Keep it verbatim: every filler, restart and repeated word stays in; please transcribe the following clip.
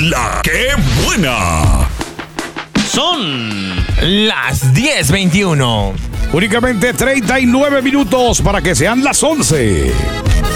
La que buena. Son las diez veintiuno. Únicamente treinta y nueve minutos para que sean las once.